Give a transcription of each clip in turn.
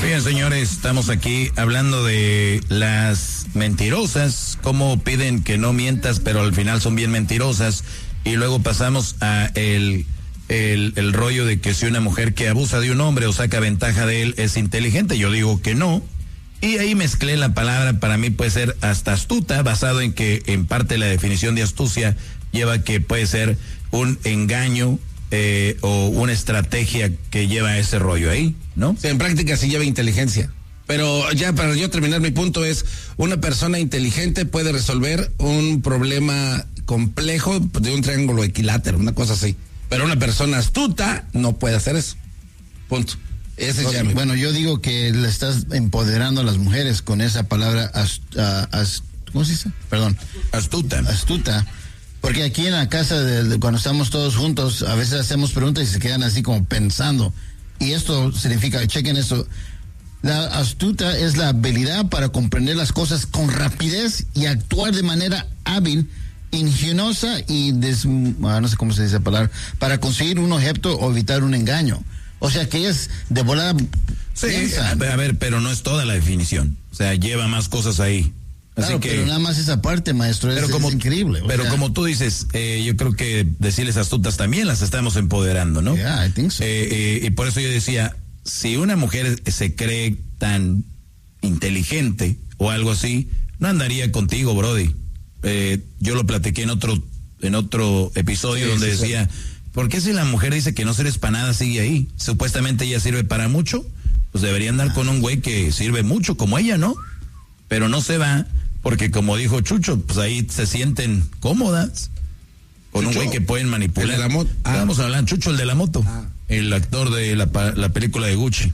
Bien, señores, estamos aquí hablando de las mentirosas, cómo piden que no mientas, pero al final son bien mentirosas. Y luego pasamos a el rollo de que si una mujer que abusa de un hombre o saca ventaja de él es inteligente. Yo digo que no. Y ahí mezclé la palabra, para mí puede ser hasta astuta, basado en que en parte la definición de astucia lleva que puede ser un engaño o una estrategia que lleva a ese rollo ahí, ¿no? Sí, en práctica sí lleva inteligencia. Pero ya para yo terminar mi punto es, una persona inteligente puede resolver un problema complejo de un triángulo equilátero, una cosa así. Pero una persona astuta no puede hacer eso. Punto. Ese es ya mi... Bueno, yo digo que le estás empoderando a las mujeres con esa palabra ¿cómo se dice? Perdón. Astuta. Astuta. Porque aquí en la casa, cuando estamos todos juntos, a veces hacemos preguntas y se quedan así como pensando. Y esto significa, chequen esto, la astuta es la habilidad para comprender las cosas con rapidez y actuar de manera hábil, ingeniosa y no sé cómo se dice la palabra, para conseguir un objeto o evitar un engaño. O sea que es de volada. Sí, a ver, pero no es toda la definición. O sea, lleva más cosas ahí. Así claro, que, pero nada más esa parte, maestro, es increíble. Pero como tú dices, yo creo que decirles astutas también las estamos empoderando, ¿no? Yeah, I think so. Y por eso yo decía, si una mujer se cree tan inteligente o algo así, no andaría contigo, Brody. Yo lo platiqué en otro episodio donde decía, ¿por qué si la mujer dice que no sirves para nada sigue ahí? Supuestamente ella sirve para mucho, pues debería andar con un güey que sirve mucho como ella, ¿no? Pero no se va, porque como dijo Chucho, pues ahí se sienten cómodas con Chucho, un güey que pueden manipular. El de la moto. Vamos a hablar, Chucho, el de la moto. El actor de la película de Gucci.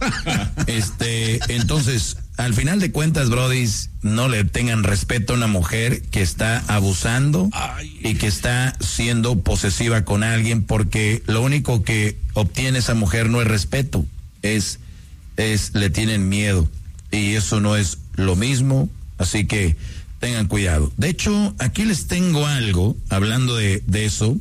Entonces, al final de cuentas, brodis, no le tengan respeto a una mujer que está abusando y que está siendo posesiva con alguien, porque lo único que obtiene esa mujer no es respeto, le tienen miedo, y eso no es lo mismo, así que tengan cuidado. De hecho, aquí les tengo algo, hablando de eso,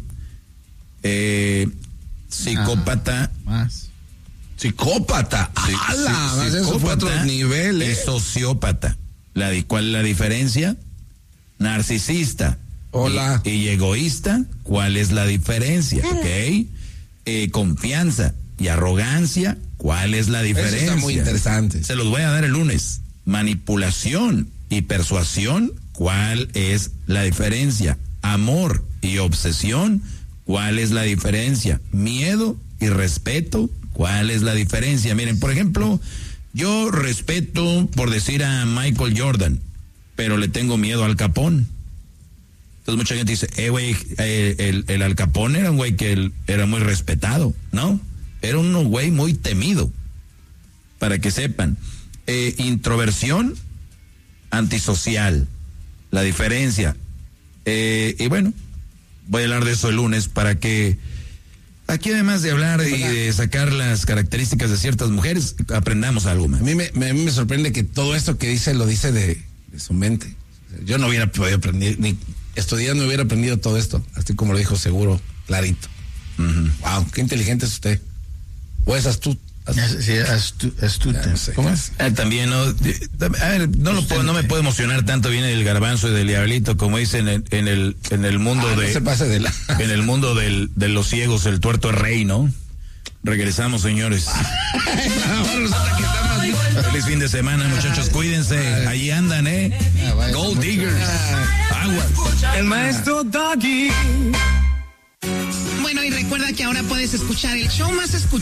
psicópata. Psicópata. ¡Hala! Eso fue otro nivel, Es sociópata. ¿Cuál es la diferencia? Narcisista. Hola. Y egoísta, ¿cuál es la diferencia? ¿Ok? Confianza y arrogancia, ¿cuál es la diferencia? Eso está muy interesante. Se los voy a dar el lunes. Manipulación y persuasión, ¿cuál es la diferencia? Amor y obsesión, ¿cuál es la diferencia? Miedo y respeto, ¿cuál es la diferencia? Miren, por ejemplo, yo respeto, por decir, a Michael Jordan, pero le tengo miedo a Al Capone. Entonces mucha gente dice, güey, el Al Capone era un güey que era muy respetado, ¿no? Era un güey muy temido, para que sepan. Introversión, antisocial, la diferencia. Y bueno, voy a hablar de eso el lunes para que aquí, además de hablar y de sacar las características de ciertas mujeres, aprendamos algo más. A mí me sorprende que todo esto que dice lo dice de su mente. Yo no hubiera podido aprender, ni estudiando hubiera aprendido todo esto, así como lo dijo seguro, clarito. Wow, qué inteligente es usted. ¿O es astuto? Sí, astuta. No sé. ¿Cómo es? También no, a ver, no me puedo emocionar tanto. Viene del garbanzo y del diablito, como dicen en el mundo no se pase en el mundo de los ciegos, el tuerto es rey, ¿no? Regresamos, señores. Feliz fin de semana, muchachos, cuídense. Ahí andan, Gold Diggers. Aguas. El maestro Doggy. Bueno, y recuerda que ahora puedes escuchar el show más escuchado